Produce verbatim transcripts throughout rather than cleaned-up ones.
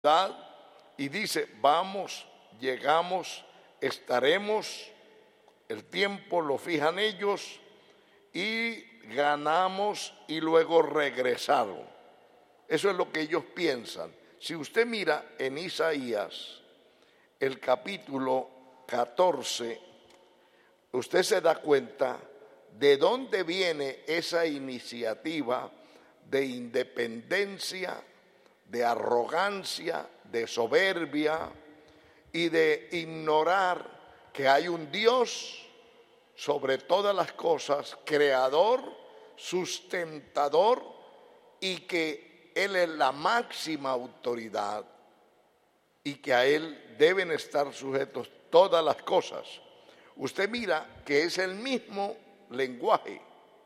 y dice, vamos, llegamos, estaremos, el tiempo lo fijan ellos y ganamos y luego regresaron. Eso es lo que ellos piensan. Si usted mira en Isaías, el capítulo catorce, usted se da cuenta de dónde viene esa iniciativa de independencia, de arrogancia, de soberbia y de ignorar que hay un Dios sobre todas las cosas, creador, sustentador, y que Él es la máxima autoridad y que a Él deben estar sujetos todas las cosas. Usted mira que es el mismo lenguaje.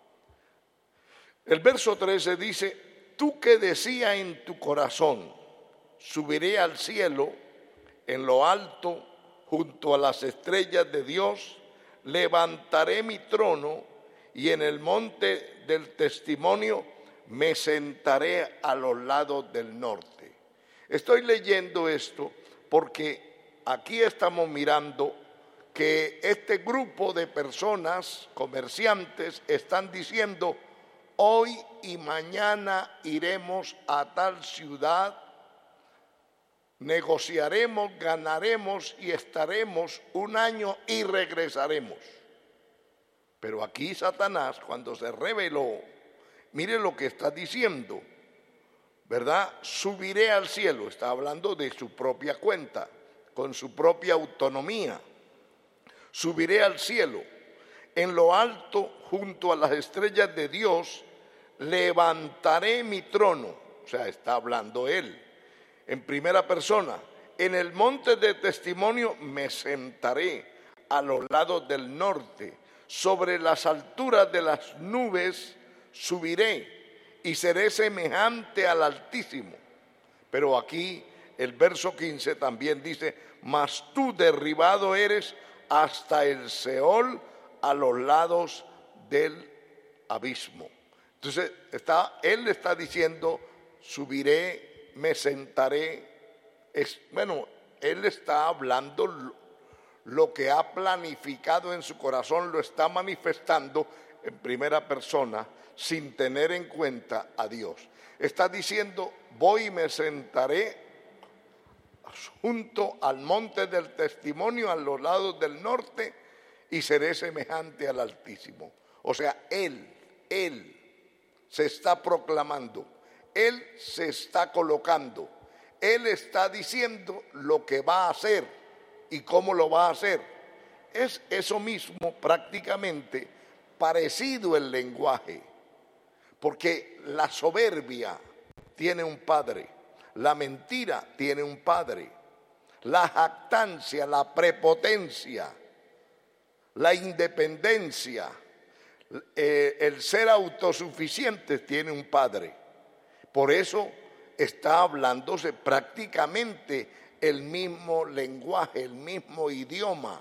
El verso trece dice, tú que decías en tu corazón, subiré al cielo, en lo alto, junto a las estrellas de Dios, levantaré mi trono y en el monte del testimonio me sentaré a los lados del norte. Estoy leyendo esto porque aquí estamos mirando que este grupo de personas, comerciantes, están diciendo, hoy y mañana iremos a tal ciudad, negociaremos, ganaremos y estaremos un año y regresaremos. Pero aquí Satanás, cuando se reveló, mire lo que está diciendo, ¿verdad? Subiré al cielo, está hablando de su propia cuenta, con su propia autonomía. Subiré al cielo, en lo alto, junto a las estrellas de Dios, levantaré mi trono. O sea, está hablando él, en primera persona. En el monte de testimonio me sentaré a los lados del norte. Sobre las alturas de las nubes subiré y seré semejante al Altísimo. Pero aquí el verso quince también dice, mas tú derribado eres hasta el Seol, a los lados del abismo. Entonces está, él está diciendo, subiré, me sentaré. Es, bueno, él está hablando lo, lo que ha planificado en su corazón, lo está manifestando en primera persona sin tener en cuenta a Dios. Está diciendo, voy y me sentaré junto al monte del testimonio, a los lados del norte, y seré semejante al Altísimo. O sea, Él, Él se está proclamando, Él se está colocando, Él está diciendo lo que va a hacer y cómo lo va a hacer. Es eso mismo prácticamente parecido el lenguaje, porque la soberbia tiene un padre, la mentira tiene un padre, la jactancia, la prepotencia, la independencia, eh, el ser autosuficiente tiene un padre. Por eso está hablándose prácticamente el mismo lenguaje, el mismo idioma.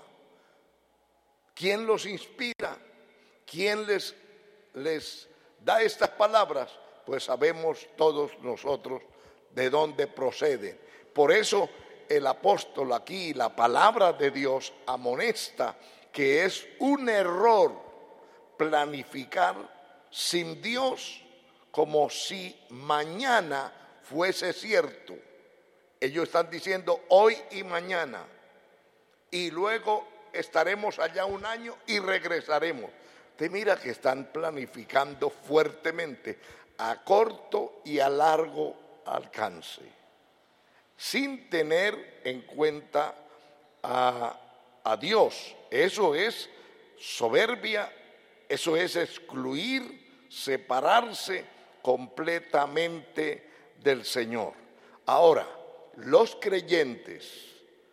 ¿Quién los inspira? ¿Quién les, les da estas palabras? Pues sabemos todos nosotros de dónde proceden. Por eso el apóstol aquí, la palabra de Dios, amonesta que es un error planificar sin Dios, como si mañana fuese cierto. Ellos están diciendo hoy y mañana, y luego estaremos allá un año y regresaremos. Usted mira que están planificando fuertemente a corto y a largo alcance, sin tener en cuenta a, a Dios. Eso es soberbia, eso es excluir, separarse completamente del Señor. Ahora, los creyentes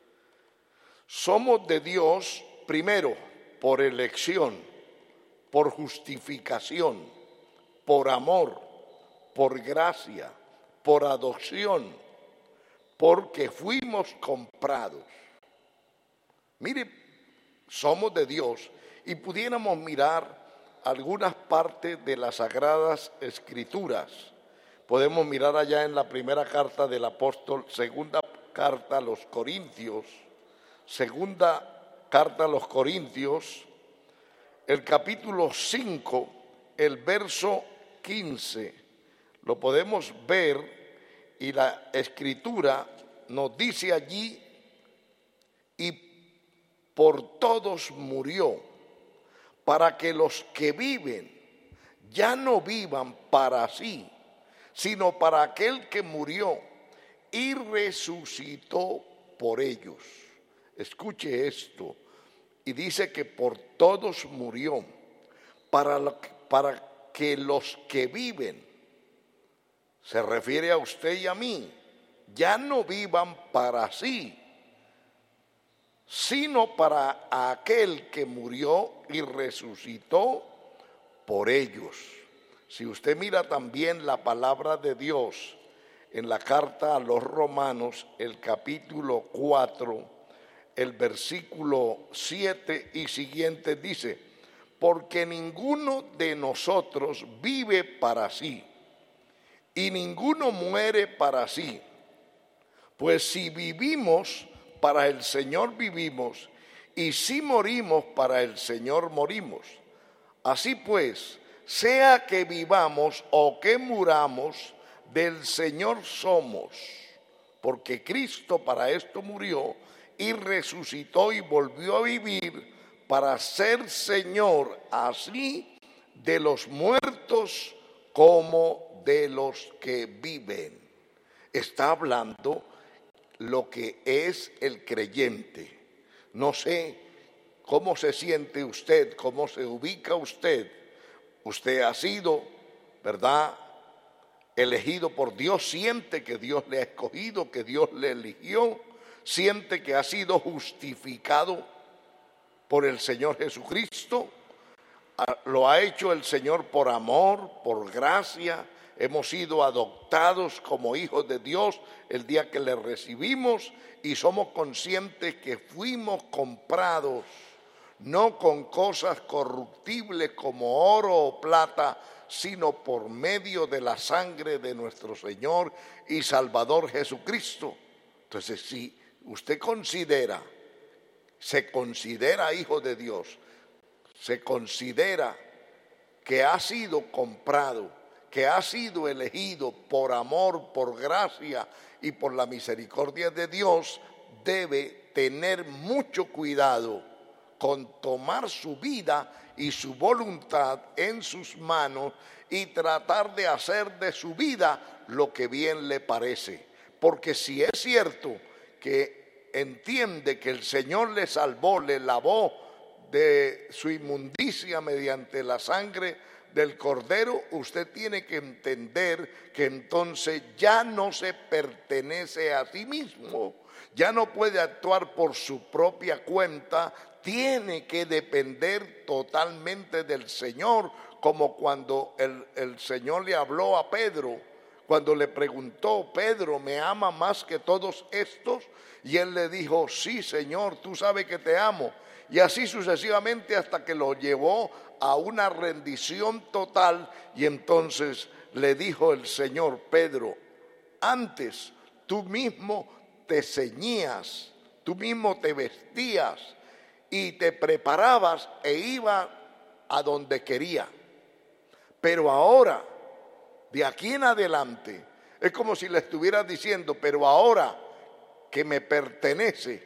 somos de Dios primero por elección, por justificación, por amor, por gracia, por adopción, porque fuimos comprados. Mire, somos de Dios y pudiéramos mirar algunas partes de las Sagradas Escrituras Podemos mirar allá en la primera carta del apóstol, segunda carta a los Corintios, segunda carta a los Corintios, el capítulo cinco, el verso quince. Lo podemos ver y la escritura nos dice allí: y por todos murió, para que los que viven ya no vivan para sí, sino para aquel que murió y resucitó por ellos. Escuche esto, y dice que por todos murió, para, lo que, para que los que viven, se refiere a usted y a mí, ya no vivan para sí, sino para aquel que murió y resucitó por ellos. Si usted mira también la palabra de Dios en la carta a los Romanos, el capítulo cuatro, el versículo siete y siguiente dice: porque ninguno de nosotros vive para sí, y ninguno muere para sí. Pues si vivimos, para el Señor vivimos, y si morimos, para el Señor morimos. Así pues, sea que vivamos o que muramos, del Señor somos, porque Cristo para esto murió y resucitó y volvió a vivir para ser Señor así de los muertos como de los que viven. Está hablando lo que es el creyente. No sé cómo se siente usted, cómo se ubica usted. Usted ha sido, ¿verdad?, elegido por Dios, siente que Dios le ha escogido, que Dios le eligió, siente que ha sido justificado por el Señor Jesucristo. Lo ha hecho el Señor por amor, por gracia. Hemos sido adoptados como hijos de Dios el día que le recibimos, y somos conscientes que fuimos comprados no con cosas corruptibles como oro o plata, sino por medio de la sangre de nuestro Señor y Salvador Jesucristo. Entonces, si usted considera, se considera hijo de Dios, se considera que ha sido comprado, que ha sido elegido por amor, por gracia y por la misericordia de Dios, debe tener mucho cuidado con tomar su vida y su voluntad en sus manos y tratar de hacer de su vida lo que bien le parece. Porque si es cierto que entiende que el Señor le salvó, le lavó de su inmundicia mediante la sangre del Cordero, usted tiene que entender que entonces ya no se pertenece a sí mismo, ya no puede actuar por su propia cuenta, tiene que depender totalmente del Señor, como cuando el, el Señor le habló a Pedro, cuando le preguntó: Pedro, ¿me ama más que todos estos? Y él le dijo: sí, Señor, tú sabes que te amo. Y así sucesivamente hasta que lo llevó a una rendición total. Y entonces le dijo el Señor: Pedro, antes tú mismo te ceñías, tú mismo te vestías y te preparabas e ibas a donde quería. Pero ahora, de aquí en adelante, es como si le estuviera diciendo: pero ahora que me pertenece,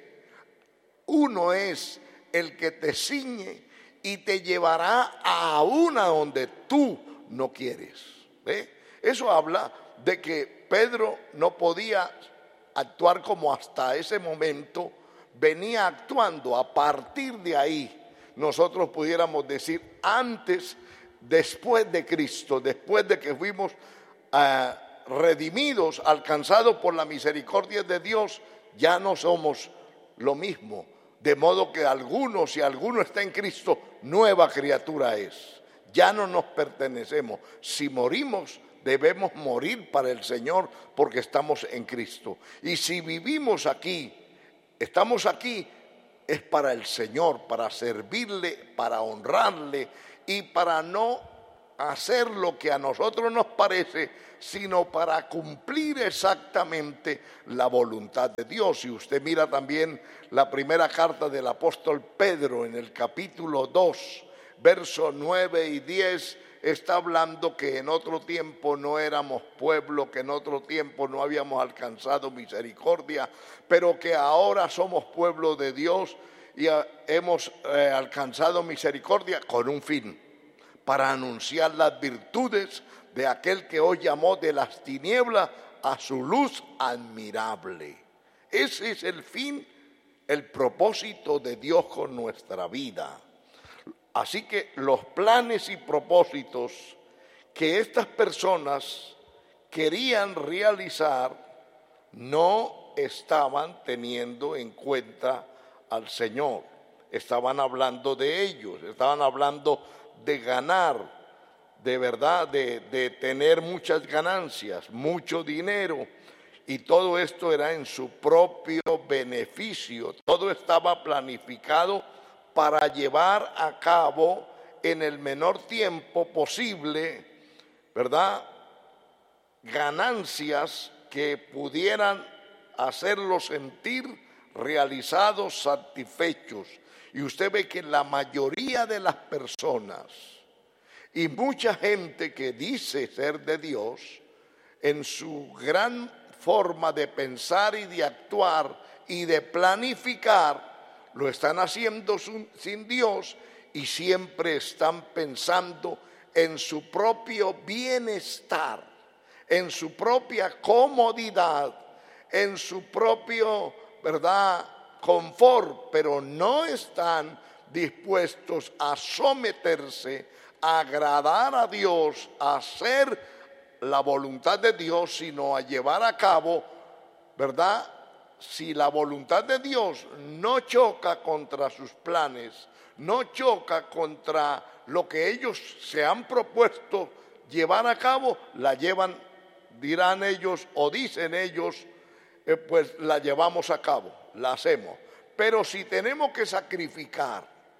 uno es el que te ciñe y te llevará aún a donde tú no quieres. ¿Ve? Eso habla de que Pedro no podía actuar como hasta ese momento venía actuando. A partir de ahí, nosotros pudiéramos decir antes, después de Cristo, después de que fuimos uh, redimidos, alcanzados por la misericordia de Dios, ya no somos lo mismo. De modo que alguno, si alguno está en Cristo, nueva criatura es. Ya no nos pertenecemos. Si morimos, debemos morir para el Señor porque estamos en Cristo. Y si vivimos aquí, estamos aquí, es para el Señor, para servirle, para honrarle y para no hacer lo que a nosotros nos parece, sino para cumplir exactamente la voluntad de Dios. Y usted mira también la primera carta del apóstol Pedro en el capítulo dos, versos nueve y diez, está hablando que en otro tiempo no éramos pueblo, que en otro tiempo no habíamos alcanzado misericordia, pero que ahora somos pueblo de Dios y hemos eh, alcanzado misericordia con un fin, para anunciar las virtudes de aquel que hoy llamó de las tinieblas a su luz admirable. Ese es el fin, el propósito de Dios con nuestra vida. Así que los planes y propósitos que estas personas querían realizar no estaban teniendo en cuenta al Señor. Estaban hablando de ellos, estaban hablando de ganar, de verdad, de, de tener muchas ganancias, mucho dinero, y todo esto era en su propio beneficio. Todo estaba planificado para llevar a cabo en el menor tiempo posible, ¿verdad?, ganancias que pudieran hacerlos sentir realizados, satisfechos. Y usted ve que la mayoría de las personas y mucha gente que dice ser de Dios, en su gran forma de pensar y de actuar y de planificar, lo están haciendo sin Dios y siempre están pensando en su propio bienestar, en su propia comodidad, en su propio, ¿verdad?, confort, pero no están dispuestos a someterse, a agradar a Dios, a hacer la voluntad de Dios, sino a llevar a cabo, ¿verdad?, si la voluntad de Dios no choca contra sus planes, no choca contra lo que ellos se han propuesto llevar a cabo, la llevan, dirán ellos o dicen ellos, eh, pues la llevamos a cabo, la hacemos. Pero si tenemos que sacrificar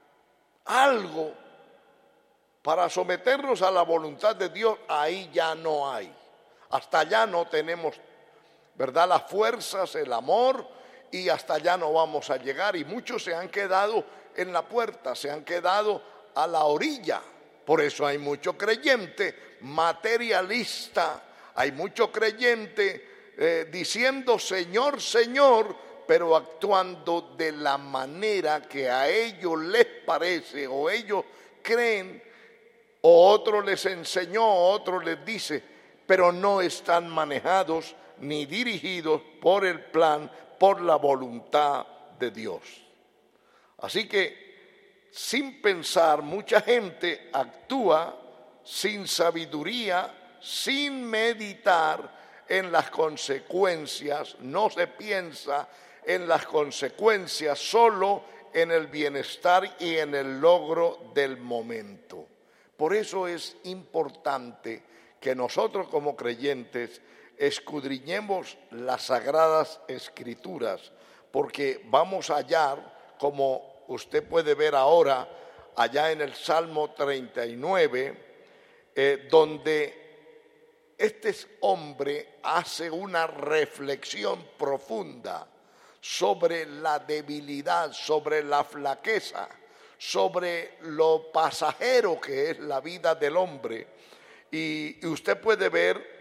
algo para someternos a la voluntad de Dios, ahí ya no hay. Hasta allá no tenemos, ¿verdad?, las fuerzas, el amor, y hasta allá no vamos a llegar. Y muchos se han quedado en la puerta, se han quedado a la orilla. Por eso hay mucho creyente materialista, hay mucho creyente eh, diciendo Señor, Señor, pero actuando de la manera que a ellos les parece o ellos creen, o otro les enseñó, o otro les dice, pero no están manejados ni dirigidos por el plan, por la voluntad de Dios. Así que, sin pensar, mucha gente actúa sin sabiduría, sin meditar en las consecuencias, no se piensa en las consecuencias, solo en el bienestar y en el logro del momento. Por eso es importante que nosotros como creyentes escudriñemos las Sagradas Escrituras, porque vamos a hallar, como usted puede ver ahora, allá en el Salmo treinta y nueve, eh, donde este hombre hace una reflexión profunda sobre la debilidad, sobre la flaqueza, sobre lo pasajero que es la vida del hombre. Y, y usted puede ver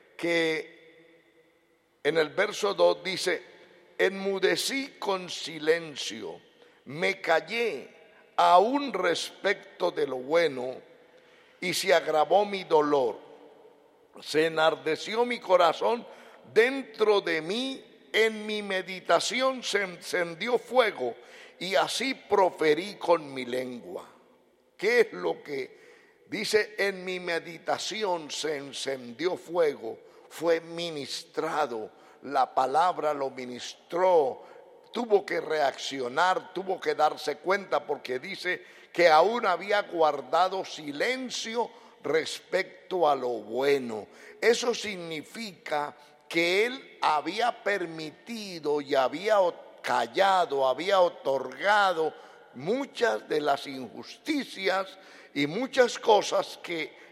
que en el verso dos dice, enmudecí con silencio, me callé aún respecto de lo bueno, y se agravó mi dolor, se enardeció mi corazón dentro de mí, en mi meditación se encendió fuego, y así proferí con mi lengua. ¿Qué es lo que dice? En mi meditación se encendió fuego, fue ministrado, la palabra lo ministró, tuvo que reaccionar, tuvo que darse cuenta, porque dice que aún había guardado silencio respecto a lo bueno. Eso significa que él había permitido y había callado, había otorgado muchas de las injusticias y muchas cosas que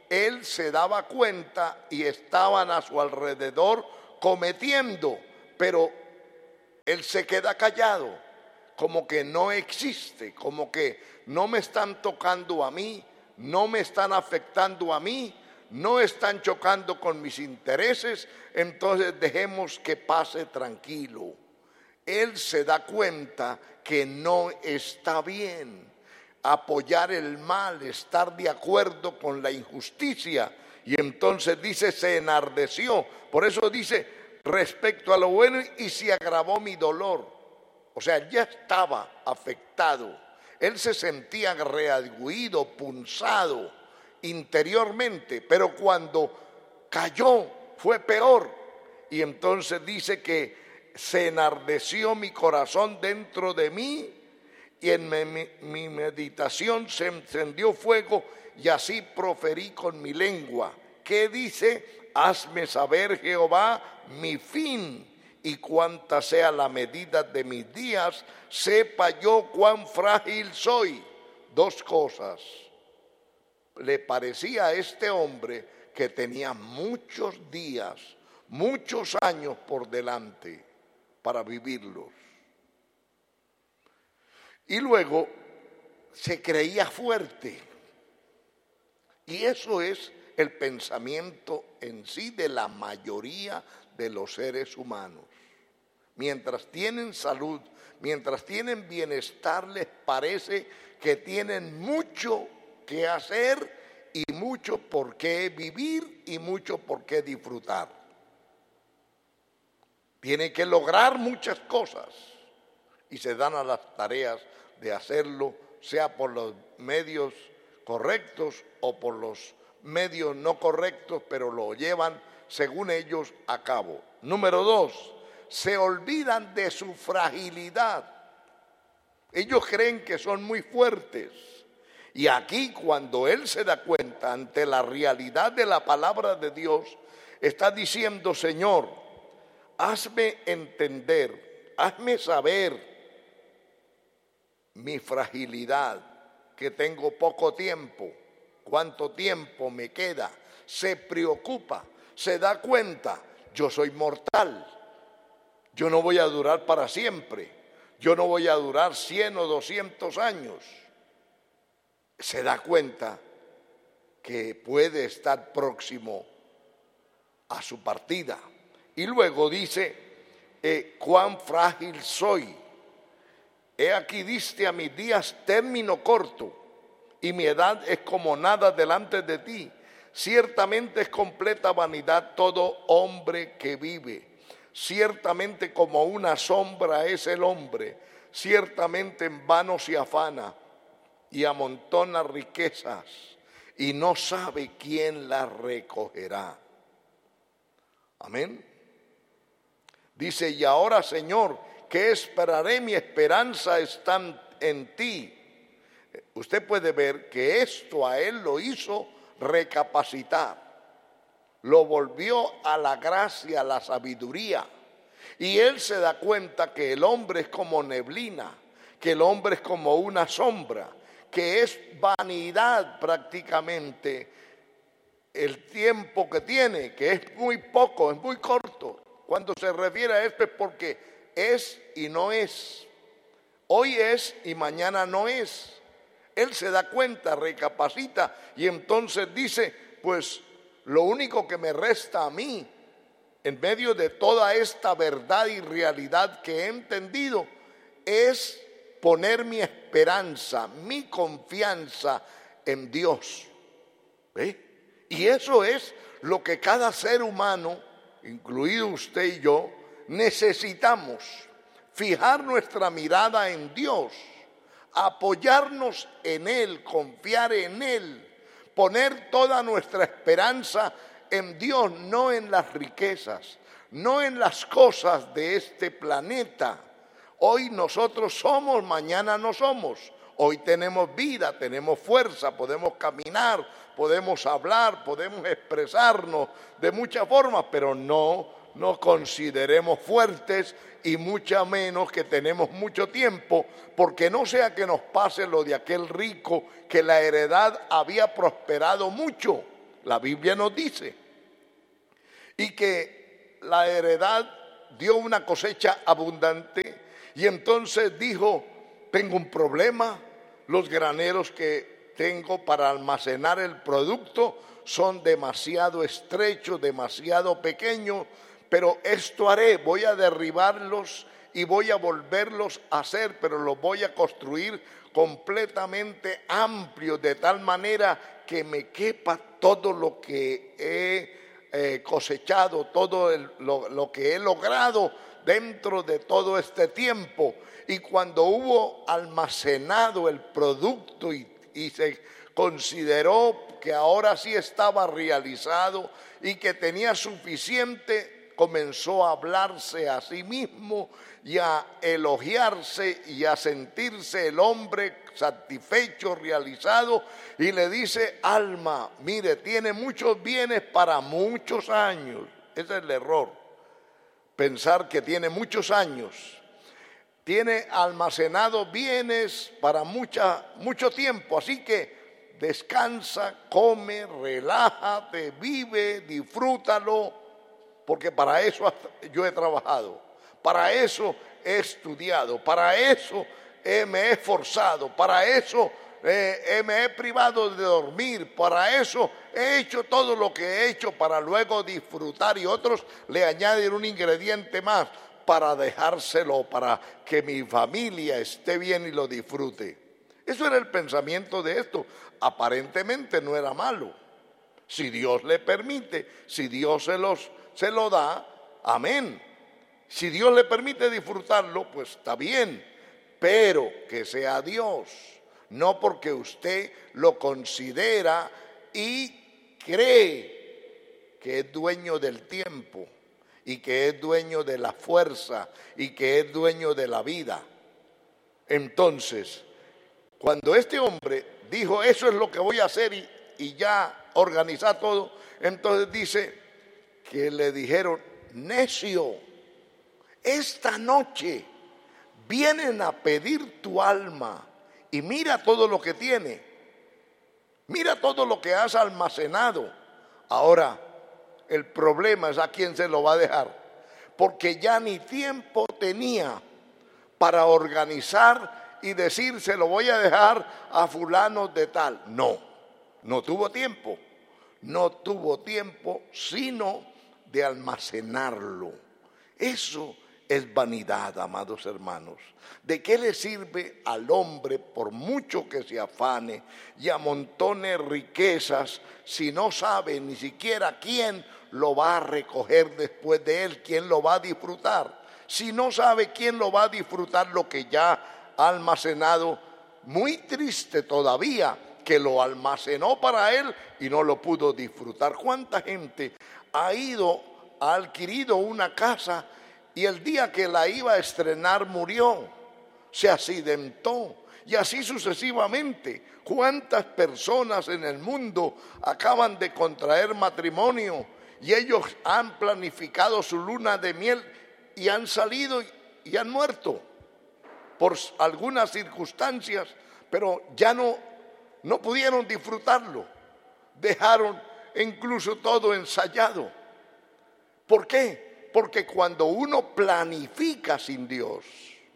él se daba cuenta y estaban a su alrededor cometiendo, pero él se queda callado, como que no existe, como que no me están tocando a mí, no me están afectando a mí, no están chocando con mis intereses, entonces dejemos que pase tranquilo. Él se da cuenta que no está bien apoyar el mal, estar de acuerdo con la injusticia, y entonces dice, se enardeció. Por eso dice, respecto a lo bueno, y se agravó mi dolor. O sea, ya estaba afectado. Él se sentía reargüido, punzado interiormente, pero cuando cayó fue peor. Y entonces dice que se enardeció mi corazón dentro de mí, y en mi, mi meditación se encendió fuego, y así proferí con mi lengua. ¿Qué dice? Hazme saber, Jehová, mi fin, y cuánta sea la medida de mis días, sepa yo cuán frágil soy. Dos cosas. Le parecía a este hombre que tenía muchos días, muchos años por delante para vivirlos. Y luego se creía fuerte. Y eso es el pensamiento en sí de la mayoría de los seres humanos. Mientras tienen salud, mientras tienen bienestar, les parece que tienen mucho que hacer y mucho por qué vivir y mucho por qué disfrutar. Tienen que lograr muchas cosas y se dan a las tareas de hacerlo, sea por los medios correctos o por los medios no correctos, pero lo llevan según ellos a cabo. Número dos, se olvidan de su fragilidad. Ellos creen que son muy fuertes. Y aquí, cuando él se da cuenta ante la realidad de la palabra de Dios, está diciendo, Señor, hazme entender, hazme saber mi fragilidad, que tengo poco tiempo, cuánto tiempo me queda. Se preocupa, se da cuenta, yo soy mortal, yo no voy a durar para siempre, yo no voy a durar cien o doscientos años. Se da cuenta que puede estar próximo a su partida. Y luego dice, eh, cuán frágil soy. He aquí diste a mis días término corto, y mi edad es como nada delante de ti. Ciertamente es completa vanidad todo hombre que vive. Ciertamente como una sombra es el hombre. Ciertamente en vano se afana y amontona riquezas, y no sabe quién las recogerá. Amén. Dice, y ahora, Señor, ¿qué esperaré? Mi esperanza está en ti. Usted puede ver que esto a él lo hizo recapacitar, lo volvió a la gracia, a la sabiduría, y él se da cuenta que el hombre es como neblina, que el hombre es como una sombra, que es vanidad prácticamente el tiempo que tiene, que es muy poco, es muy corto. Cuando se refiere a esto es porque es y no es. Hoy es y mañana no es. Él se da cuenta, recapacita y entonces dice, pues lo único que me resta a mí, en medio de toda esta verdad y realidad que he entendido, es poner mi esperanza, mi confianza en Dios. ¿Ve? Y eso es lo que cada ser humano, incluido usted y yo, necesitamos. Fijar nuestra mirada en Dios, apoyarnos en Él, confiar en Él, poner toda nuestra esperanza en Dios, no en las riquezas, no en las cosas de este planeta. Hoy nosotros somos, mañana no somos. Hoy tenemos vida, tenemos fuerza, podemos caminar, podemos hablar, podemos expresarnos de muchas formas, pero no nos consideremos fuertes y mucho menos que tenemos mucho tiempo, porque no sea que nos pase lo de aquel rico que la heredad había prosperado mucho la Biblia nos dice. Y que la heredad dio una cosecha abundante y entonces dijo, tengo un problema, los graneros que tengo para almacenar el producto son demasiado estrechos, demasiado pequeños, pero esto haré, voy a derribarlos y voy a volverlos a hacer, pero los voy a construir completamente amplios, de tal manera que me quepa todo lo que he eh, cosechado, todo el, lo, lo que he logrado dentro de todo este tiempo. Y cuando hubo almacenado el producto y, y se consideró que ahora sí estaba realizado y que tenía suficiente, comenzó a hablarse a sí mismo y a elogiarse y a sentirse el hombre satisfecho, realizado, y le dice, alma, mire, tiene muchos bienes para muchos años. Ese es el error, pensar que tiene muchos años. Tiene almacenado bienes para mucha, mucho tiempo, así que descansa, come, relájate, vive, disfrútalo, porque para eso yo he trabajado, para eso he estudiado, para eso eh, me he esforzado, para eso eh, eh, me he privado de dormir, para eso he hecho todo lo que he hecho para luego disfrutar. Y otros le añaden un ingrediente más, para dejárselo, para que mi familia esté bien y lo disfrute. Eso era el pensamiento de esto. Aparentemente no era malo. Si Dios le permite, si Dios se, los, se lo da, amén. Si Dios le permite disfrutarlo, pues está bien. Pero que sea Dios, no porque usted lo considera y cree que es dueño del tiempo, y que es dueño de la fuerza, y que es dueño de la vida. Entonces, cuando este hombre dijo, eso es lo que voy a hacer, y, y ya organizar todo, entonces dice que le dijeron, necio, esta noche vienen a pedir tu alma, y mira todo lo que tiene, mira todo lo que has almacenado. Ahora, el problema es a quién se lo va a dejar, porque ya ni tiempo tenía para organizar y decir, se lo voy a dejar a fulano de tal. No, no tuvo tiempo, no tuvo tiempo sino de almacenarlo. Eso es vanidad, amados hermanos. ¿De qué le sirve al hombre, por mucho que se afane y amontone riquezas, si no sabe ni siquiera quién lo va a recoger después de él, quién lo va a disfrutar? Si no sabe quién lo va a disfrutar lo que ya ha almacenado, muy triste todavía que lo almacenó para él y no lo pudo disfrutar. ¿Cuánta gente ha ido, ha adquirido una casa y el día que la iba a estrenar murió, se accidentó, y así sucesivamente? ¿Cuántas personas en el mundo acaban de contraer matrimonio y ellos han planificado su luna de miel y han salido y han muerto por algunas circunstancias, pero ya no, no pudieron disfrutarlo? Dejaron incluso todo ensayado. ¿Por qué? Porque cuando uno planifica sin Dios,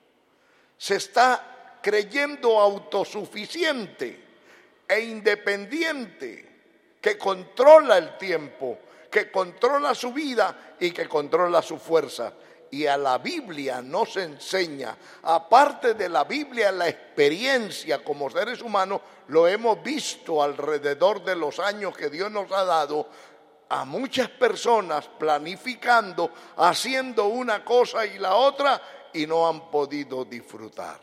se está creyendo autosuficiente e independiente, que controla el tiempo, que controla su vida y que controla su fuerza. Y a la Biblia nos enseña, aparte de la Biblia, la experiencia como seres humanos, lo hemos visto alrededor de los años que Dios nos ha dado, a muchas personas planificando, haciendo una cosa y la otra, y no han podido disfrutar.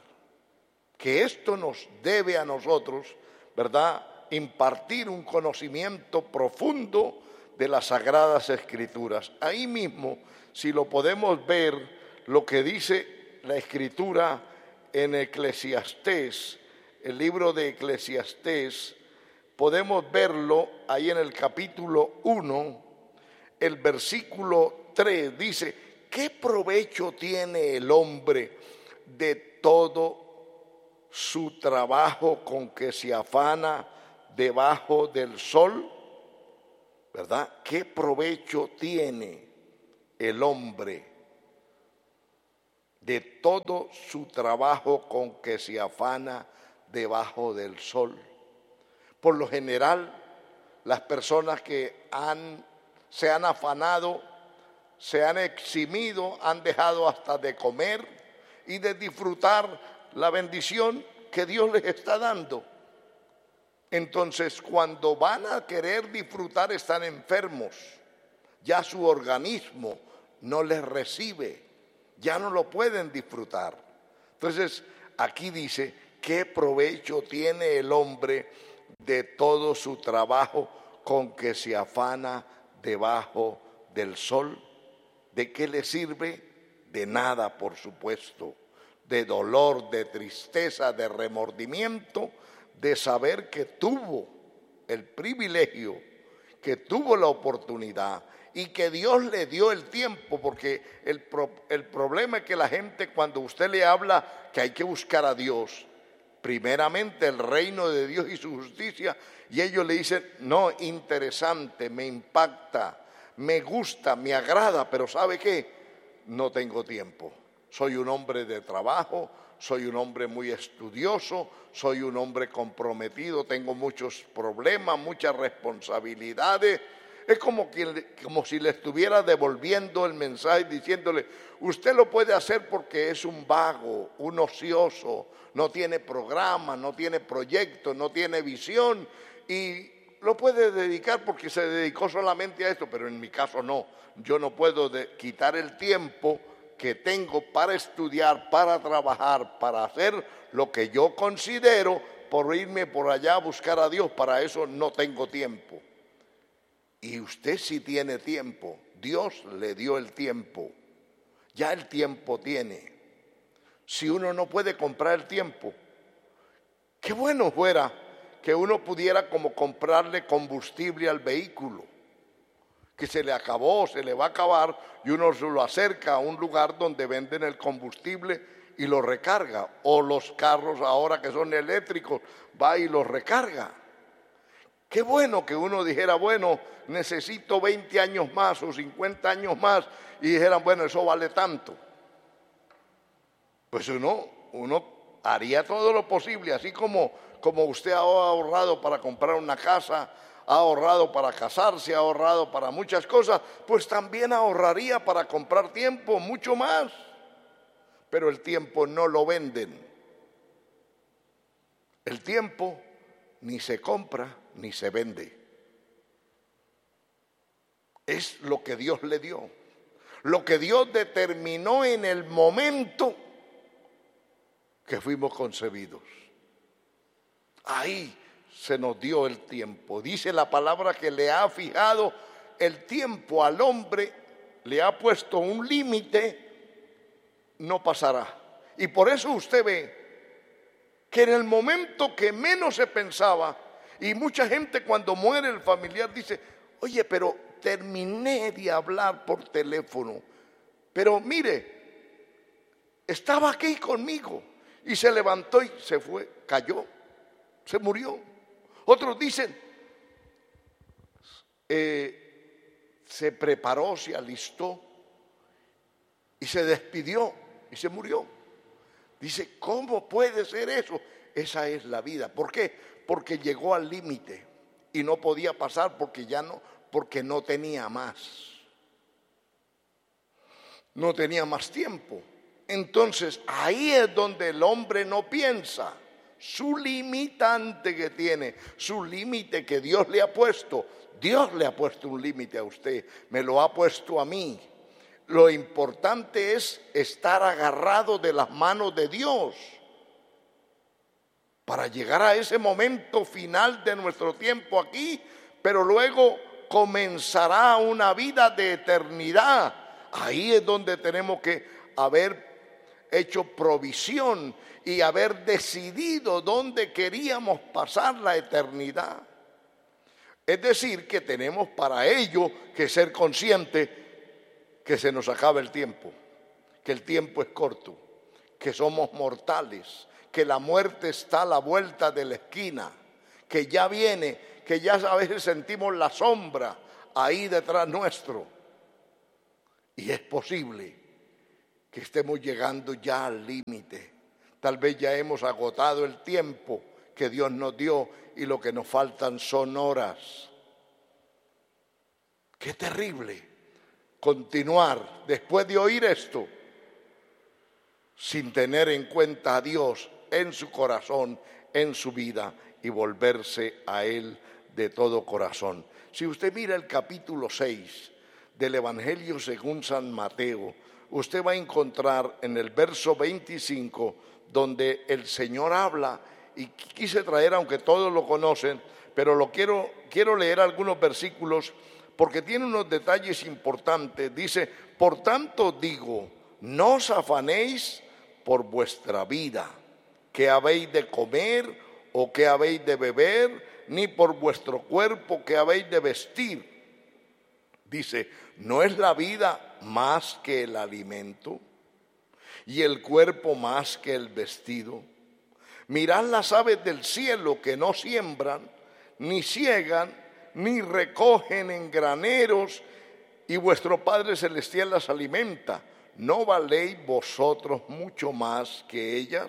Que esto nos debe a nosotros, ¿verdad?, impartir un conocimiento profundo de las Sagradas Escrituras. Ahí mismo, si lo podemos ver, lo que dice la Escritura en Eclesiastés, el libro de Eclesiastés, podemos verlo ahí en el capítulo uno, el versículo tres, dice, ¿qué provecho tiene el hombre de todo su trabajo con que se afana debajo del sol? ¿verdad? ¿Qué provecho tiene el hombre de todo su trabajo con que se afana debajo del sol? Por lo general, las personas que han, se han afanado, se han eximido, han dejado hasta de comer y de disfrutar la bendición que Dios les está dando. Entonces, cuando van a querer disfrutar, están enfermos. Ya su organismo no les recibe, ya no lo pueden disfrutar. Entonces, aquí dice, ¿qué provecho tiene el hombre de todo su trabajo con que se afana debajo del sol? ¿De qué le sirve? De nada, por supuesto. De dolor, de tristeza, de remordimiento, de saber que tuvo el privilegio, que tuvo la oportunidad y que Dios le dio el tiempo, porque el, pro, el problema es que la gente, cuando usted le habla que hay que buscar a Dios, primeramente el reino de Dios y su justicia, y ellos le dicen, no, interesante, me impacta, me gusta, me agrada, pero ¿sabe qué? No tengo tiempo. Soy un hombre de trabajo, soy un hombre muy estudioso, soy un hombre comprometido, tengo muchos problemas, muchas responsabilidades. Es como, que, como si le estuviera devolviendo el mensaje diciéndole, usted lo puede hacer porque es un vago, un ocioso, no tiene programa, no tiene proyecto, no tiene visión y lo puede dedicar porque se dedicó solamente a esto, pero en mi caso no. Yo no puedo de, quitar el tiempo que tengo para estudiar, para trabajar, para hacer lo que yo considero, por irme por allá a buscar a Dios. Para eso no tengo tiempo. Y usted sí tiene tiempo. Dios le dio el tiempo. Ya el tiempo tiene. Si uno no puede comprar el tiempo, qué bueno fuera que uno pudiera como comprarle combustible al vehículo, que se le acabó, se le va a acabar, y uno se lo acerca a un lugar donde venden el combustible y lo recarga. O los carros ahora que son eléctricos, va y los recarga. Qué bueno que uno dijera, bueno, necesito veinte años más o cincuenta años más, y dijeran, bueno, eso vale tanto. Pues uno, uno haría todo lo posible, así como, como usted ha ahorrado para comprar una casa, ha ahorrado para casarse, ha ahorrado para muchas cosas, pues también ahorraría para comprar tiempo, mucho más. Pero el tiempo no lo venden. El tiempo ni se compra ni se vende. Es lo que Dios le dio, lo que Dios determinó en el momento que fuimos concebidos. Ahí se nos dio el tiempo. Dice la palabra que le ha fijado el tiempo al hombre, le ha puesto un límite, no pasará. Y por eso usted ve que en el momento que menos se pensaba, y mucha gente cuando muere el familiar dice, oye, pero terminé de hablar por teléfono, pero mire, estaba aquí conmigo, y se levantó y se fue, cayó, se murió. Otros dicen, eh, se preparó, se alistó y se despidió y se murió. Dice, ¿cómo puede ser eso? Esa es la vida. ¿Por qué? Porque llegó al límite y no podía pasar porque ya no, porque no tenía más. No tenía más tiempo. Entonces, ahí es donde el hombre no piensa. Su limitante que tiene, su límite que Dios le ha puesto. Dios le ha puesto un límite a usted, me lo ha puesto a mí. Lo importante es estar agarrado de las manos de Dios para llegar a ese momento final de nuestro tiempo aquí, pero luego comenzará una vida de eternidad. Ahí es donde tenemos que haber hecho provisión y haber decidido dónde queríamos pasar la eternidad. Es decir, que tenemos para ello que ser conscientes que se nos acaba el tiempo, que el tiempo es corto, que somos mortales, que la muerte está a la vuelta de la esquina, que ya viene, que ya a veces sentimos la sombra ahí detrás nuestro. Y es posible que estemos llegando ya al límite. Tal vez ya hemos agotado el tiempo que Dios nos dio y lo que nos faltan son horas. Qué terrible continuar después de oír esto sin tener en cuenta a Dios en su corazón, en su vida, y volverse a Él de todo corazón. Si usted mira el capítulo seis del Evangelio según San Mateo, usted va a encontrar en el verso veinticinco donde el Señor habla, y quise traer, aunque todos lo conocen, pero lo quiero, quiero leer algunos versículos porque tiene unos detalles importantes. Dice: por tanto digo, no os afanéis por vuestra vida, qué habéis de comer o qué habéis de beber, ni por vuestro cuerpo, qué habéis de vestir. Dice: ¿no es la vida más que el alimento y el cuerpo más que el vestido? Mirad las aves del cielo, que no siembran, ni siegan, ni recogen en graneros, y vuestro Padre Celestial las alimenta. ¿No valéis vosotros mucho más que ellas?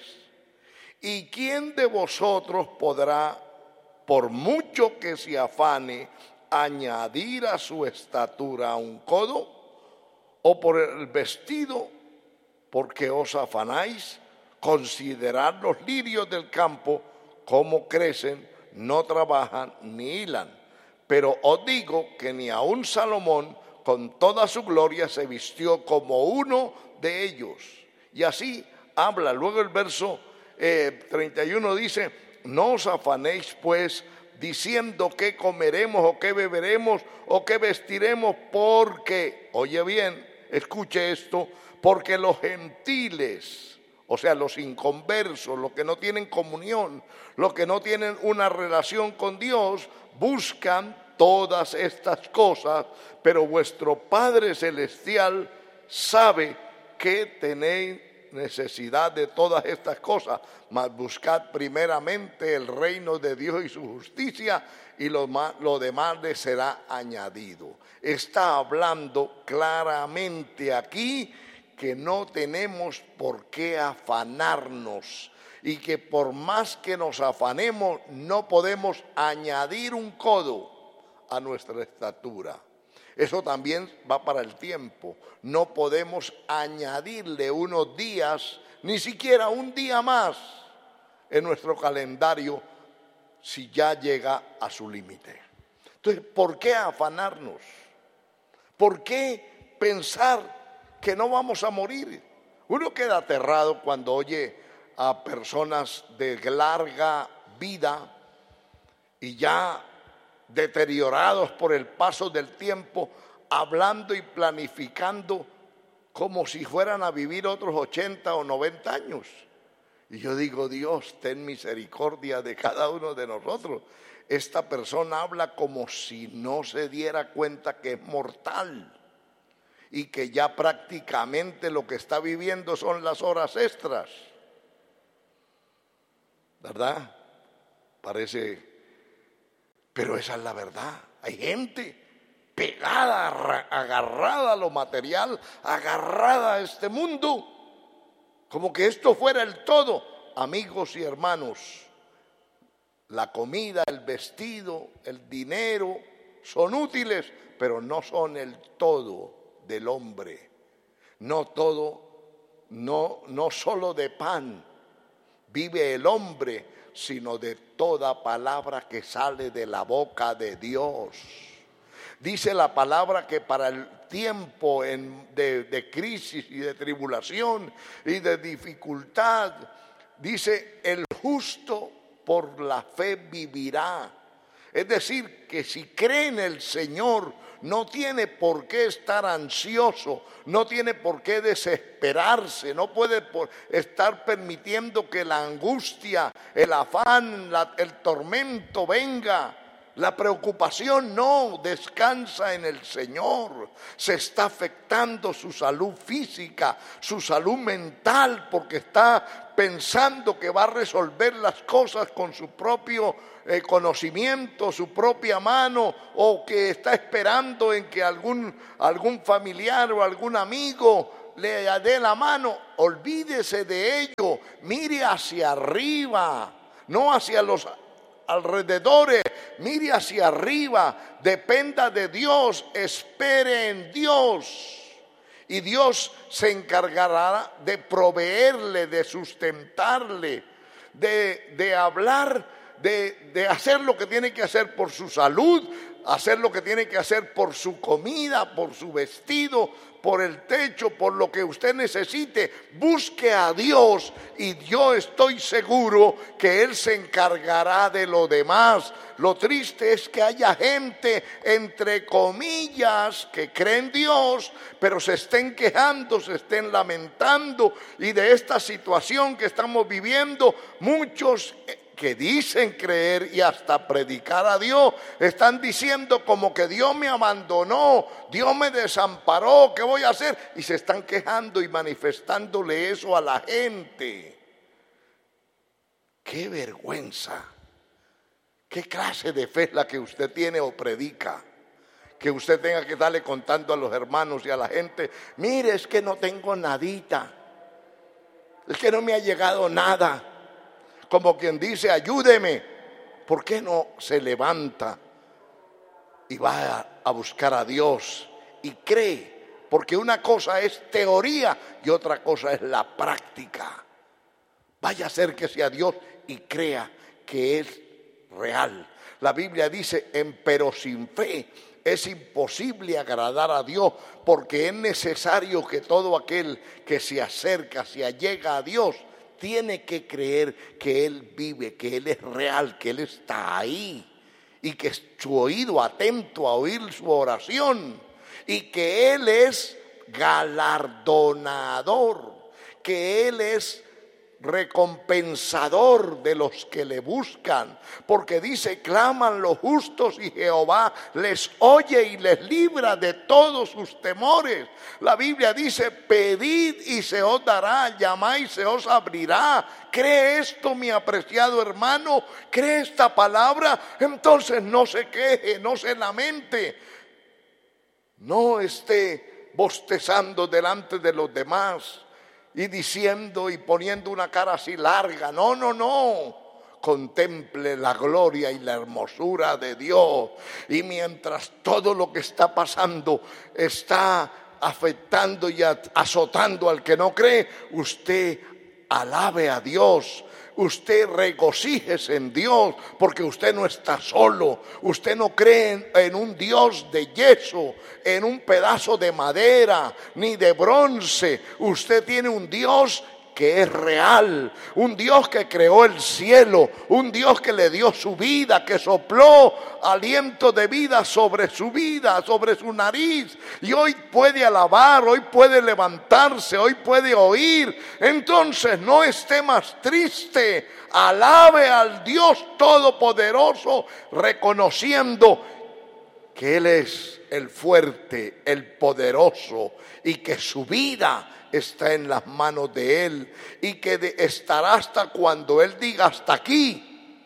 ¿Y quién de vosotros podrá, por mucho que se afane, añadir a su estatura un codo? ¿O por el vestido, porque os afanáis? Considerad los lirios del campo, cómo crecen, no trabajan ni hilan. Pero os digo que ni aun Salomón, con toda su gloria, se vistió como uno de ellos. Y así habla. Luego el verso eh, treinta y uno dice: no os afanéis pues diciendo qué comeremos o qué beberemos o qué vestiremos, porque, oye bien, escuche esto, porque los gentiles, o sea, los inconversos, los que no tienen comunión, los que no tienen una relación con Dios, buscan todas estas cosas, pero vuestro Padre Celestial sabe que tenéis necesidad de todas estas cosas. Mas buscad primeramente el reino de Dios y su justicia, y lo, más, lo demás le será añadido. Está hablando claramente aquí que no tenemos por qué afanarnos, y que por más que nos afanemos no podemos añadir un codo a nuestra estatura. Eso también va para el tiempo. No podemos añadirle unos días, ni siquiera un día más en nuestro calendario, si ya llega a su límite. Entonces, ¿por qué afanarnos? ¿Por qué pensar que no vamos a morir? Uno queda aterrado cuando oye a personas de larga vida y ya deteriorados por el paso del tiempo, hablando y planificando como si fueran a vivir otros ochenta o noventa años. Y yo digo: Dios, ten misericordia de cada uno de nosotros. Esta persona habla como si no se diera cuenta que es mortal y que ya prácticamente lo que está viviendo son las horas extras, ¿verdad? Parece, pero esa es la verdad. Hay gente pegada, agarrada a lo material, agarrada a este mundo, como que esto fuera el todo. Amigos y hermanos, la comida, el vestido, el dinero son útiles, pero no son el todo del hombre. No todo, no, no solo de pan vive el hombre, sino de toda palabra que sale de la boca de Dios. Dice la palabra que para el tiempo en, de, de crisis y de tribulación y de dificultad, dice: el justo por la fe vivirá. Es decir, que si cree en el Señor, no tiene por qué estar ansioso, no tiene por qué desesperarse, no puede por estar permitiendo que la angustia, el afán, la, el tormento venga La preocupación no descansa en el Señor. Se está afectando su salud física, su salud mental, porque está pensando que va a resolver las cosas con su propio eh, conocimiento, su propia mano, o que está esperando en que algún, algún familiar o algún amigo le dé la mano. Olvídese de ello, mire hacia arriba, no hacia los alrededores, mire hacia arriba, dependa de Dios, espere en Dios. Y Dios se encargará de proveerle, de sustentarle, de, de hablar, de, de hacer lo que tiene que hacer por su salud, hacer lo que tiene que hacer por su comida, por su vestido, por el techo, por lo que usted necesite. Busque a Dios y yo estoy seguro que Él se encargará de lo demás. Lo triste es que haya gente, entre comillas, que cree en Dios, pero se estén quejando, se estén lamentando, y de esta situación que estamos viviendo, muchos que dicen creer y hasta predicar a Dios, están diciendo como que Dios me abandonó, Dios me desamparó, ¿qué voy a hacer? Y se están quejando y manifestándole eso a la gente. ¡Qué vergüenza! ¿Qué clase de fe es la que usted tiene o predica? Que usted tenga que darle contando a los hermanos y a la gente: mire, es que no tengo nadita, es que no me ha llegado nada. Como quien dice: ayúdeme. ¿Por qué no se levanta y va a, a buscar a Dios y cree? Porque una cosa es teoría y otra cosa es la práctica. Vaya a ser que sea Dios y crea que es real. La Biblia dice: empero sin fe es imposible agradar a Dios, porque es necesario que todo aquel que se acerca, se allega a Dios, tiene que creer que Él vive, que Él es real, que Él está ahí, y que su oído atento a oír su oración, y que Él es galardonador, que Él es recompensador de los que le buscan, porque dice: claman los justos y Jehová les oye y les libra de todos sus temores. La Biblia dice: pedid y se os dará, llamad y se os abrirá. ¿Cree esto, mi apreciado hermano? ¿Cree esta palabra? Entonces no se queje, no se lamente, no esté bostezando delante de los demás y diciendo y poniendo una cara así larga. No, no, no. Contemple la gloria y la hermosura de Dios. Y mientras todo lo que está pasando está afectando y azotando al que no cree, usted alabe a Dios. Usted regocíjese en Dios, porque usted no está solo. Usted no cree en, en un Dios de yeso, en un pedazo de madera, ni de bronce. Usted tiene un Dios que es real, un Dios que creó el cielo, un Dios que le dio su vida, que sopló aliento de vida sobre su vida, sobre su nariz, y hoy puede alabar, hoy puede levantarse, hoy puede oír. Entonces no esté más triste, alabe al Dios Todopoderoso, reconociendo que Él es el fuerte, el poderoso, y que su vida está en las manos de Él, y que de, estará hasta cuando Él diga: hasta aquí.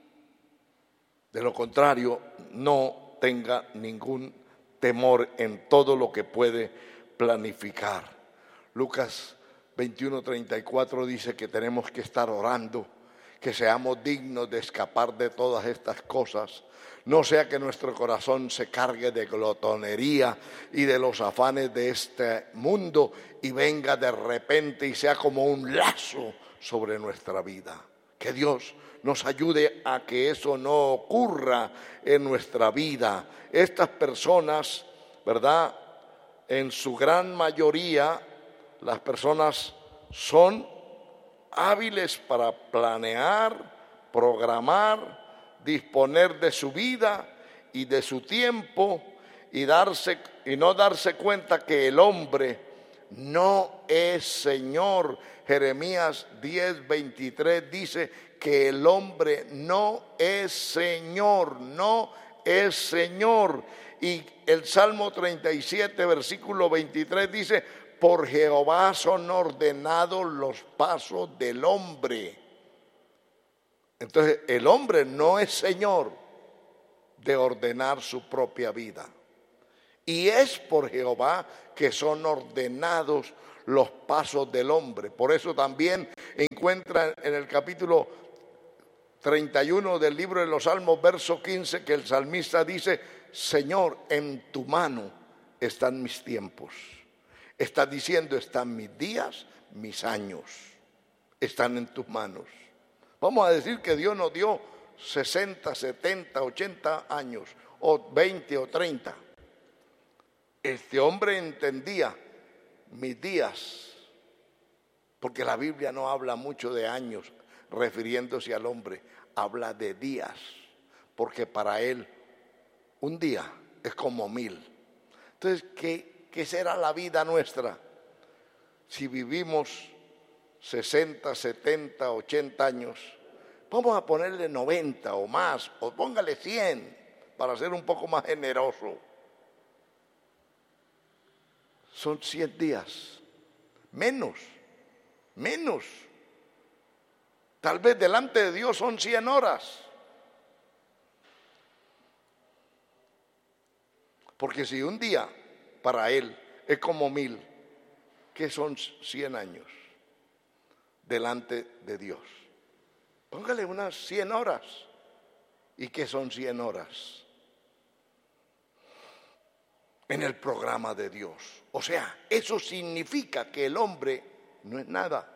De lo contrario, no tenga ningún temor en todo lo que puede planificar. Lucas veintiuno treinta y cuatro dice que tenemos que estar orando, que seamos dignos de escapar de todas estas cosas. No sea que nuestro corazón se cargue de glotonería y de los afanes de este mundo y venga de repente y sea como un lazo sobre nuestra vida. Que Dios nos ayude a que eso no ocurra en nuestra vida. Estas personas, ¿verdad? En su gran mayoría, las personas son hábiles para planear, programar, disponer de su vida y de su tiempo, y darse y no darse cuenta que el hombre no es Señor. Jeremías diez, veintitrés dice que el hombre no es Señor, no es Señor. Y el Salmo treinta y siete, versículo veintitrés dice, por Jehová son ordenados los pasos del hombre. Entonces, el hombre no es Señor de ordenar su propia vida. Y es por Jehová que son ordenados los pasos del hombre. Por eso también encuentran en el capítulo treinta y uno del libro de los Salmos, verso quince, que el salmista dice, Señor, en tu mano están mis tiempos. Está diciendo, están mis días, mis años, están en tus manos. Vamos a decir que Dios nos dio sesenta, setenta, ochenta años, o veinte o treinta. Este hombre entendía mis días, porque la Biblia no habla mucho de años refiriéndose al hombre, habla de días, porque para él un día es como mil. Entonces, ¿qué, qué será la vida nuestra si vivimos sesenta, setenta, ochenta años? Vamos a ponerle noventa o más, o póngale cien para ser un poco más generoso. Son cien días, menos, menos. Tal vez delante de Dios son cien horas. Porque si un día para Él es como mil, ¿qué son cien años delante de Dios? Póngale unas cien horas. ¿Y qué son cien horas? En el programa de Dios. O sea, eso significa que el hombre no es nada.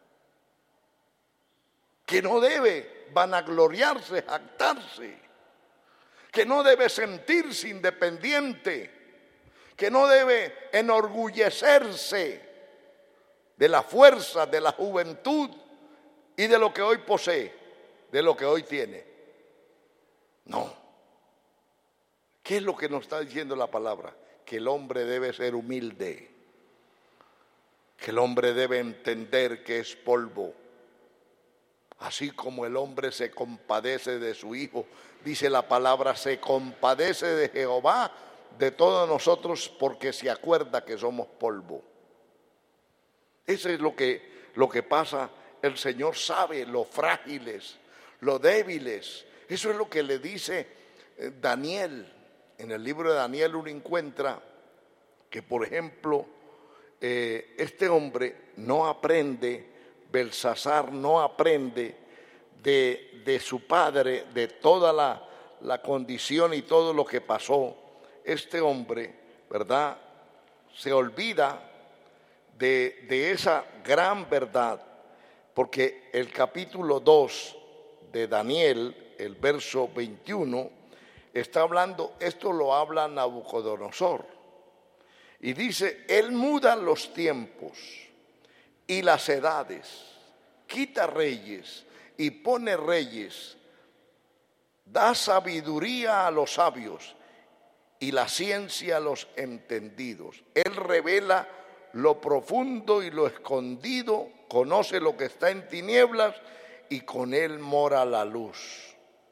Que no debe vanagloriarse, jactarse. Que no debe sentirse independiente. Que no debe enorgullecerse de la fuerza, de la juventud y de lo que hoy posee, de lo que hoy tiene. No. ¿Qué es lo que nos está diciendo la palabra? Que el hombre debe ser humilde, que el hombre debe entender que es polvo. Así como el hombre se compadece de su hijo, dice la palabra, se compadece de Jehová, de todos nosotros, porque se acuerda que somos polvo. Eso es lo que, lo que pasa. El Señor sabe lo frágiles, lo débiles. Eso es lo que le dice Daniel. En el libro de Daniel uno encuentra que, por ejemplo, eh, este hombre no aprende, Belsasar no aprende de, de su padre, de toda la, la condición y todo lo que pasó. Este hombre, ¿verdad?, se olvida de, de esa gran verdad, porque el capítulo dos de Daniel, el verso veintiuno, está hablando, esto lo habla Nabucodonosor, y dice, él muda los tiempos y las edades, quita reyes y pone reyes, da sabiduría a los sabios y la ciencia a los entendidos. Él revela lo profundo y lo escondido, conoce lo que está en tinieblas y con él mora la luz.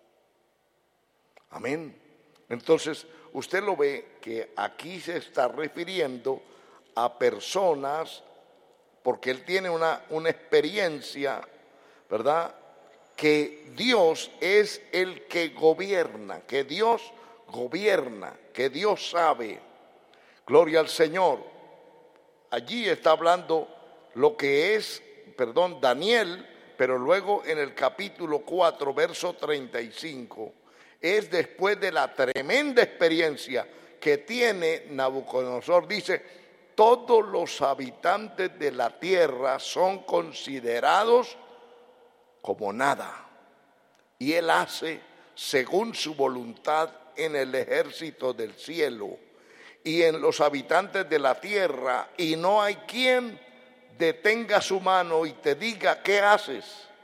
Amén. Entonces, usted lo ve que aquí se está refiriendo a personas, porque él tiene una, una experiencia, ¿verdad?, que Dios es el que gobierna, que Dios gobierna, que Dios sabe. Gloria al Señor. Allí está hablando lo que es, perdón, Daniel, pero luego en el capítulo cuatro, verso treinta y cinco, es después de la tremenda experiencia que tiene Nabucodonosor. Dice, todos los habitantes de la tierra son considerados como nada, y él hace según su voluntad en el ejército del cielo y en los habitantes de la tierra, y no hay quien detenga su mano y te diga, ¿qué haces?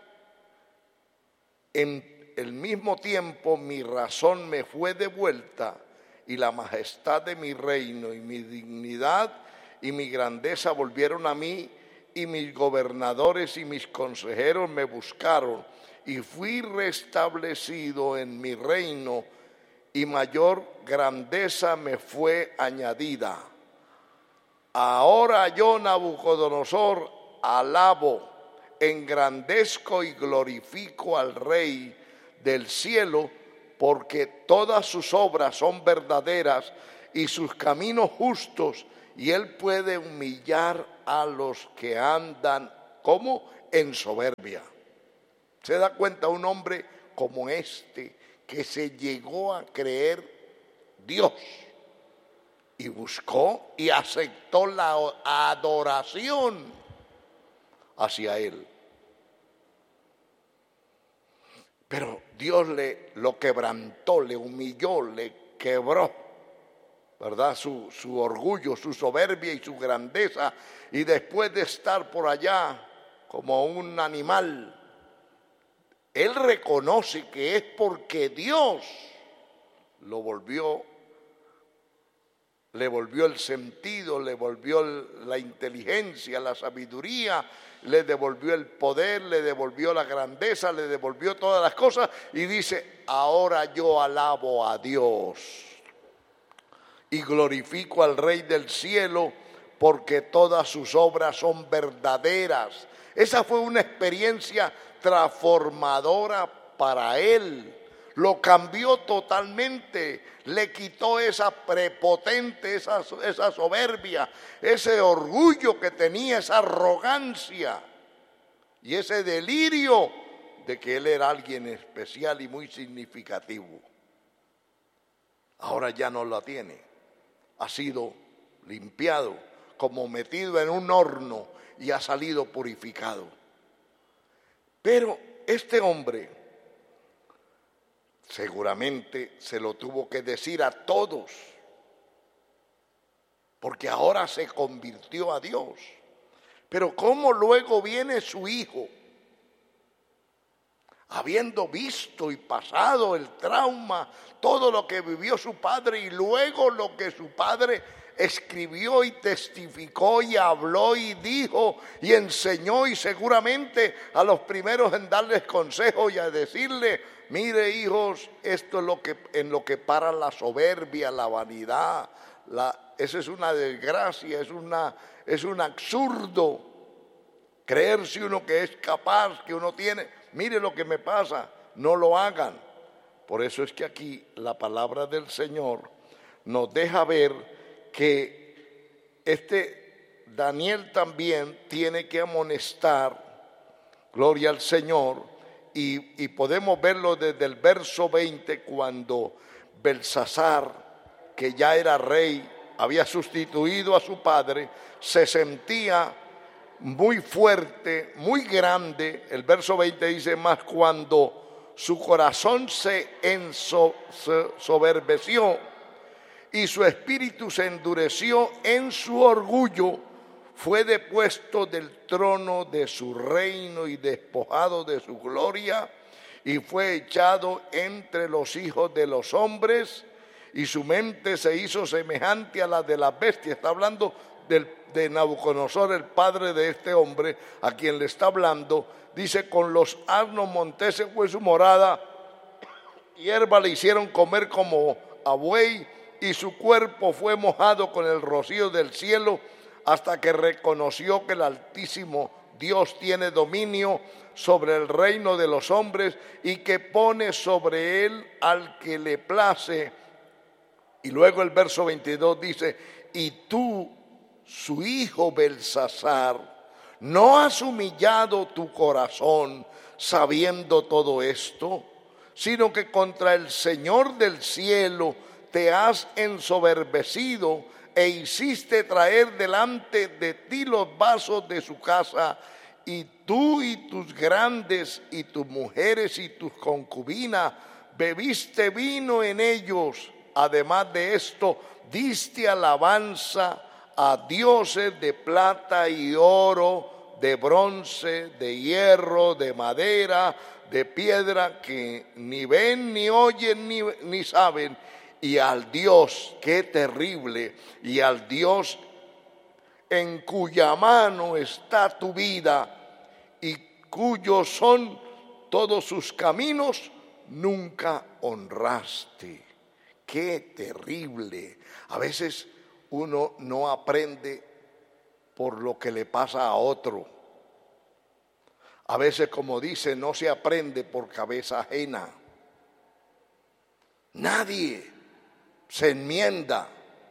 En el mismo tiempo mi razón me fue devuelta y la majestad de mi reino y mi dignidad y mi grandeza volvieron a mí, y mis gobernadores y mis consejeros me buscaron, y fui restablecido en mi reino, y mayor grandeza me fue añadida. Ahora yo, Nabucodonosor, alabo, engrandezco y glorifico al Rey del cielo, porque todas sus obras son verdaderas y sus caminos justos, y él puede humillar a los que andan como en soberbia. ¿Se da cuenta? Un hombre como este, que se llegó a creer Dios y buscó y aceptó la adoración hacia él. Pero Dios le lo quebrantó, le humilló, le quebró, ¿verdad? Su, su orgullo, su soberbia y su grandeza. Y después de estar por allá como un animal, él reconoce que es porque Dios lo volvió, le volvió el sentido, le volvió la inteligencia, la sabiduría, le devolvió el poder, le devolvió la grandeza, le devolvió todas las cosas, y dice: ahora yo alabo a Dios y glorifico al Rey del cielo, porque todas sus obras son verdaderas. Esa fue una experiencia transformadora para él. Lo cambió totalmente, le quitó esa prepotente, esa, esa soberbia, ese orgullo que tenía, esa arrogancia y ese delirio de que él era alguien especial y muy significativo. Ahora ya no la tiene, ha sido limpiado, como metido en un horno, y ha salido purificado. Pero este hombre seguramente se lo tuvo que decir a todos, porque ahora se convirtió a Dios. Pero ¿cómo luego viene su hijo, habiendo visto y pasado el trauma, todo lo que vivió su padre, y luego lo que su padre escribió y testificó y habló y dijo y enseñó, y seguramente a los primeros en darles consejo y a decirle: mire, hijos, esto es lo que en lo que para la soberbia, la vanidad, la, eso es una desgracia, es una es un absurdo creerse uno que es capaz, que uno tiene. Mire lo que me pasa, no lo hagan. Por eso es que aquí la palabra del Señor nos deja ver que este Daniel también tiene que amonestar, gloria al Señor, y, y podemos verlo desde el verso veinte, cuando Belsasar, que ya era rey, había sustituido a su padre, se sentía muy fuerte, muy grande. El verso veinte dice: más cuando su corazón se ensoberbeció y su espíritu se endureció en su orgullo, fue depuesto del trono de su reino y despojado de su gloria, y fue echado entre los hijos de los hombres, y su mente se hizo semejante a la de las bestias. Está hablando del, de Nabucodonosor, el padre de este hombre, a quien le está hablando. Dice: con los asnos monteses fue su morada, hierba le hicieron comer como a buey, y su cuerpo fue mojado con el rocío del cielo, hasta que reconoció que el Altísimo Dios tiene dominio sobre el reino de los hombres, y que pone sobre él al que le place. Y luego el verso veintidós dice: y tú, su hijo Belsasar, ¿no has humillado tu corazón sabiendo todo esto? Sino que contra el Señor del cielo te has ensoberbecido, e hiciste traer delante de ti los vasos de su casa, y tú y tus grandes y tus mujeres y tus concubinas bebiste vino en ellos. Además de esto, diste alabanza a dioses de plata y oro, de bronce, de hierro, de madera, de piedra, que ni ven, ni oyen, ni, ni saben. Y al Dios, qué terrible, y al Dios en cuya mano está tu vida y cuyos son todos sus caminos, nunca honraste. ¡Qué terrible! A veces uno no aprende por lo que le pasa a otro. A veces, como dice, no se aprende por cabeza ajena. Nadie se enmienda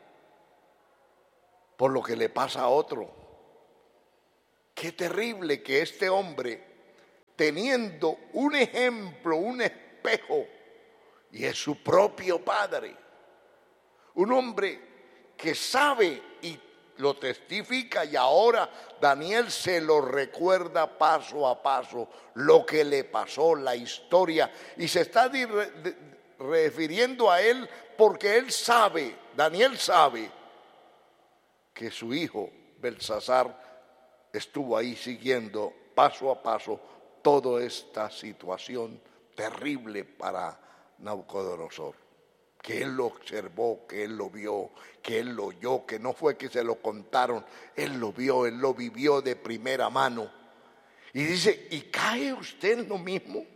por lo que le pasa a otro. Qué terrible que este hombre, teniendo un ejemplo, un espejo, y es su propio padre, un hombre que sabe y lo testifica, y ahora Daniel se lo recuerda paso a paso, lo que le pasó, la historia, y se está refiriendo a él porque él sabe, Daniel sabe, que su hijo Belsasar estuvo ahí siguiendo paso a paso toda esta situación terrible para Nabucodonosor, que él lo observó, que él lo vio, que él lo oyó, que no fue que se lo contaron, él lo vio, él lo vivió de primera mano. Y dice, ¿y cae usted en lo mismo?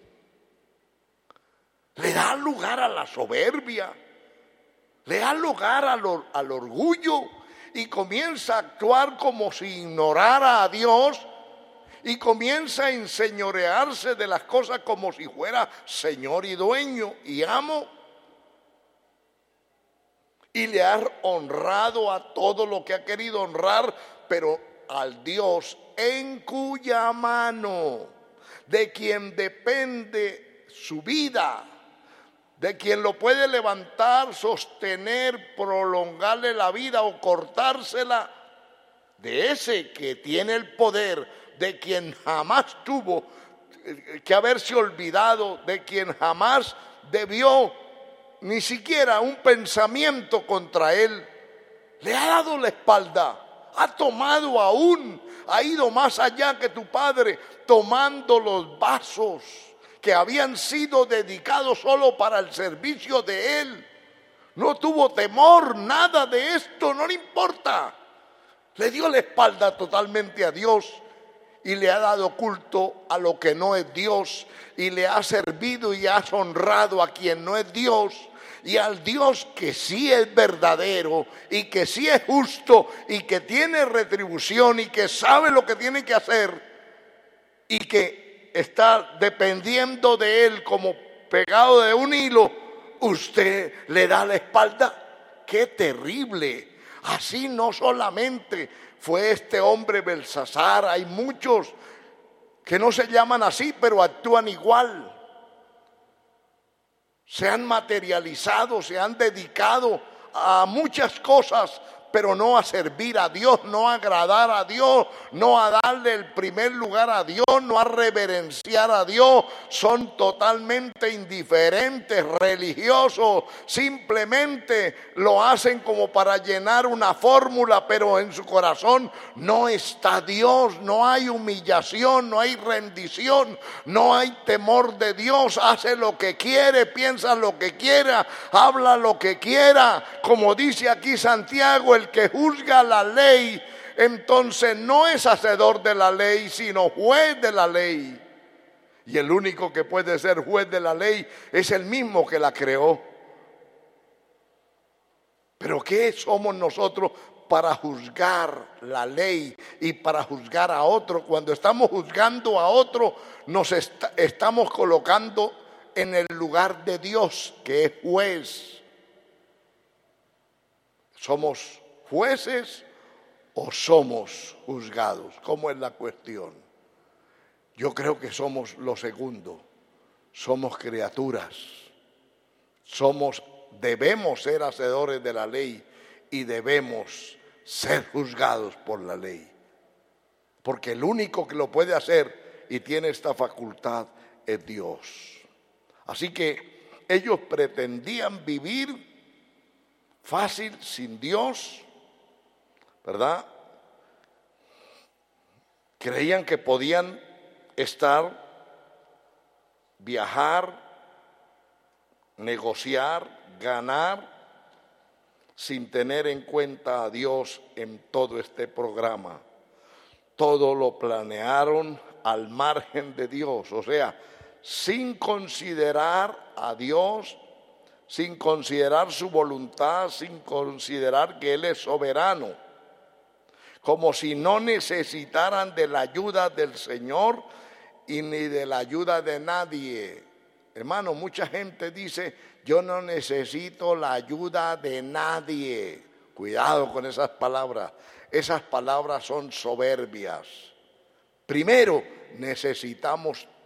¿Le da lugar a la soberbia? ¿Le da lugar al, or- al orgullo? Y comienza a actuar como si ignorara a Dios, y comienza a enseñorearse de las cosas como si fuera señor y dueño y amo, y le ha honrado a todo lo que ha querido honrar, pero al Dios en cuya mano, de quien depende su vida, de quien lo puede levantar, sostener, prolongarle la vida o cortársela, de ese que tiene el poder, de quien jamás tuvo que haberse olvidado, de quien jamás debió ni siquiera un pensamiento contra él, le ha dado la espalda, ha tomado aún, ha ido más allá que tu padre, tomando los vasos que habían sido dedicados solo para el servicio de él. No tuvo temor, nada de esto, no le importa. Le dio la espalda totalmente a Dios y le ha dado culto a lo que no es Dios, y le ha servido y ha honrado a quien no es Dios, y al Dios que sí es verdadero y que sí es justo y que tiene retribución y que sabe lo que tiene que hacer y que está dependiendo de él como pegado de un hilo. Usted le da la espalda. ¡Qué terrible! Así no solamente fue este hombre Belsasar, hay muchos que no se llaman así, pero actúan igual. Se han materializado, se han dedicado a muchas cosas, pero no a servir a Dios, no a agradar a Dios, no a darle el primer lugar a Dios, no a reverenciar a Dios. Son totalmente indiferentes, religiosos, simplemente lo hacen como para llenar una fórmula, pero en su corazón no está Dios, no hay humillación, no hay rendición, no hay temor de Dios. Hace lo que quiere, piensa lo que quiera, habla lo que quiera, como dice aquí Santiago, el que juzga la ley, entonces no es hacedor de la ley, sino juez de la ley. Y el único que puede ser juez de la ley es el mismo que la creó. Pero ¿qué somos nosotros para juzgar la ley y para juzgar a otro? Cuando estamos juzgando a otro, nos est- estamos colocando en el lugar de Dios, que es juez. ¿Somos jueces o somos juzgados? ¿Cómo es la cuestión? Yo creo que somos lo segundo. Somos criaturas. Somos, debemos ser hacedores de la ley y debemos ser juzgados por la ley. Porque el único que lo puede hacer y tiene esta facultad es Dios. Así que ellos pretendían vivir fácil sin Dios, ¿verdad? Creían que podían estar, viajar, negociar, ganar, sin tener en cuenta a Dios en todo este programa. Todo lo planearon al margen de Dios, o sea, sin considerar a Dios, sin considerar su voluntad, sin considerar que Él es soberano, como si no necesitaran de la ayuda del Señor y ni de la ayuda de nadie. Hermano, mucha gente dice, yo no necesito la ayuda de nadie. Cuidado con esas palabras. Esas palabras son soberbias. Primero, necesitamos